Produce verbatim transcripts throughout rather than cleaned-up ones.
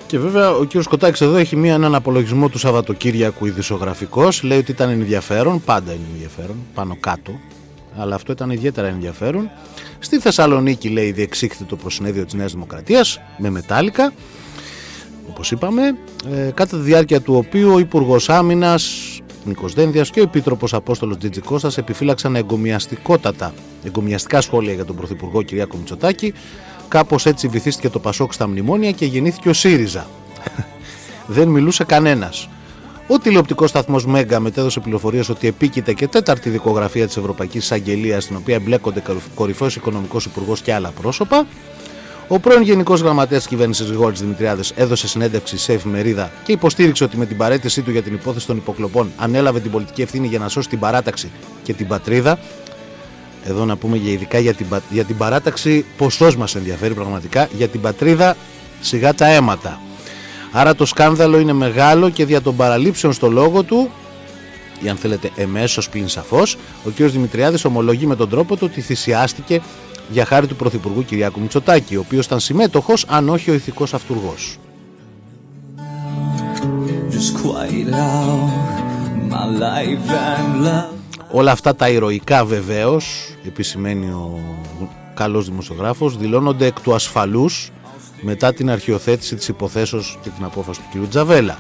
Και βέβαια ο κύριος Κωτάκης εδώ έχει μία, έναν απολογισμό του Σαββατοκύριακου ειδησογραφικός. Λέει ότι ήταν ενδιαφέρον, πάντα είναι ενδιαφέρον, πάνω κάτω, αλλά αυτό ήταν ιδιαίτερα ενδιαφέρον. Στη Θεσσαλονίκη, λέει, διεξήχθη το προσυνέδριο της Νέας Δημοκρατίας με μετάλλικα, όπως είπαμε, ε, κατά τη διάρκεια του οποίου ο Υπουργός Άμυνας Νίκος Δένδιας και ο Επίτροπος Απόστολος Τζιτζικώστας επιφύλαξαν εγκομιαστικότατα, εγκομιαστικά σχόλια για τον Πρωθυπουργό Κυριάκο Μητσοτάκη. Κάπως έτσι βυθίστηκε το Πασόκ στα μνημόνια και γεννήθηκε ο ΣΥΡΙΖΑ. Δεν μιλούσε κανένας. Ο τηλεοπτικός σταθμός Μέγκα μετέδωσε πληροφορίες ότι επίκειται και τέταρτη δικογραφία της Ευρωπαϊκής Εισαγγελίας, στην οποία εμπλέκονται κορυφαίος οικονομικός υπουργός και άλλα πρόσωπα. Ο πρώην Γενικός Γραμματέας της Κυβέρνησης Γρηγόρης Δημητριάδης έδωσε συνέντευξη σε εφημερίδα και υποστήριξε ότι με την παραίτησή του για την υπόθεση των υποκλοπών ανέλαβε την πολιτική ευθύνη για να σώσει την παράταξη και την πατρίδα. Εδώ να πούμε για ειδικά για την, για την παράταξη, ποσός μας ενδιαφέρει πραγματικά, για την πατρίδα σιγά τα αίματα. Άρα το σκάνδαλο είναι μεγάλο και δια των παραλήψεων στο λόγο του, ή αν θέλετε εμέσως πλην σαφώς, ο κ. Δημητριάδης ομολογεί με τον τρόπο του ότι θυσιάστηκε για χάρη του Πρωθυπουργού Κυριάκου Μητσοτάκη, ο οποίος ήταν συμμέτοχος, αν όχι ο ηθικός αυτουργός. Όλα αυτά τα ηρωικά, βεβαίως, επισημαίνει ο καλός δημοσιογράφος, δηλώνονται εκ του ασφαλούς μετά την αρχιοθέτηση της υποθέσεως και την απόφαση του κ. Τζαβέλα.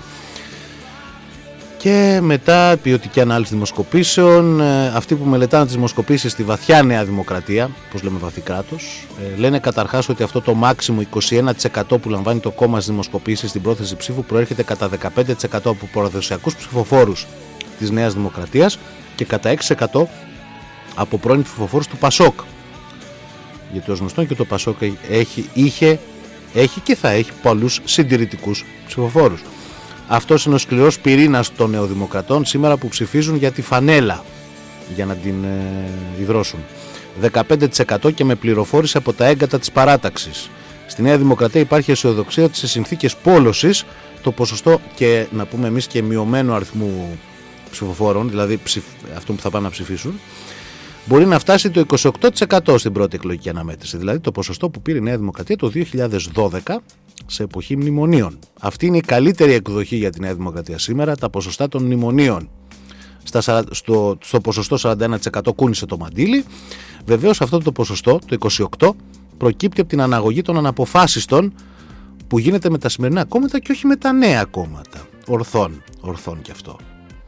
Και μετά ποιοτική ανάλυση δημοσκοπήσεων. Αυτοί που μελετάνε τις δημοσκοπήσεις στη βαθιά Νέα Δημοκρατία, όπως λέμε βαθύ κράτος, λένε καταρχάς ότι αυτό το μάξιμο είκοσι ένα τοις εκατό που λαμβάνει το κόμμα στις δημοσκοπήσεις στην πρόθεση ψήφου προέρχεται κατά δεκαπέντε τοις εκατό από παραδοσιακούς ψηφοφόρους της Νέας Δημοκρατίας και κατά έξι τοις εκατό από πρώην ψηφοφόρους του Πασόκ. Γιατί ως γνωστόν και το Πασόκ έχει, είχε, έχει και θα έχει πολλούς συντηρητικούς ψηφοφόρους. Αυτός είναι ο σκληρός πυρήνας των νεοδημοκρατών σήμερα που ψηφίζουν για τη φανέλα, για να την ε, υδρώσουν. δεκαπέντε τοις εκατό και με πληροφόρηση από τα έγκατα της παράταξης. Στη Νέα Δημοκρατία υπάρχει αισιοδοξία ότι σε συνθήκες πόλωσης το ποσοστό, και να πούμε εμείς και μειωμένου αριθμού ψηφοφόρων, δηλαδή ψηφ... αυτών που θα πάνε να ψηφίσουν, μπορεί να φτάσει το είκοσι οκτώ τοις εκατό στην πρώτη εκλογική αναμέτρηση, δηλαδή το ποσοστό που πήρε η Νέα Δημοκρατία το δύο χιλιάδες δώδεκα σε εποχή μνημονίων. Αυτή είναι η καλύτερη εκδοχή για τη Νέα Δημοκρατία σήμερα, τα ποσοστά των μνημονίων. Στα, στο, στο ποσοστό σαράντα ένα τοις εκατό κούνησε το μαντίλι. Βεβαίως αυτό το ποσοστό, το είκοσι οκτώ τοις εκατό, προκύπτει από την αναγωγή των αναποφάσιστων που γίνεται με τα σημερινά κόμματα και όχι με τα νέα κόμματα. Ορθών, ορθών κι αυτό.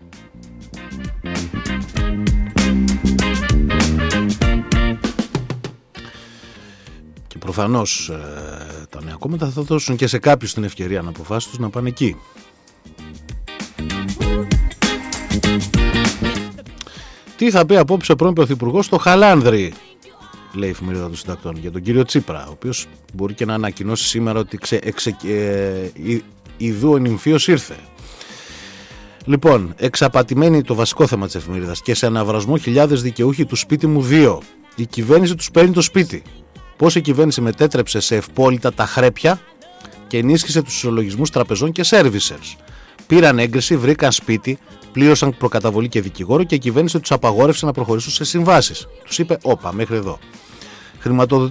Και προφανώς ε, τα νέα κόμματα θα δώσουν και σε κάποιους την ευκαιρία να αποφάσουν τους να πάνε εκεί. Τι θα πει απόψε ο πρώην Πρωθυπουργός στο Χαλάνδρι, λέει η εφημερίδα των συντακτών, για τον κύριο Τσίπρα, ο οποίος μπορεί και να ανακοινώσει σήμερα ότι ξε, εξε, ε, ε, ιδού ο νυμφίος ήρθε. Λοιπόν, εξαπατημένη το βασικό θέμα της εφημερίδας και σε αναβρασμό χιλιάδες δικαιούχοι του σπίτι μου δύο. Η κυβέρνηση τους παίρνει το σπίτι. Πώς η κυβέρνηση μετέτρεψε σε ευπόλυτα τα χρέπια και ενίσχυσε τους ισολογισμούς τραπεζών και servicers. Πήραν έγκριση, βρήκαν σπίτι, πλήρωσαν προκαταβολή και δικηγόρο και η κυβέρνηση τους απαγόρευσε να προχωρήσουν σε συμβάσεις. Τους είπε, όπα, μέχρι εδώ.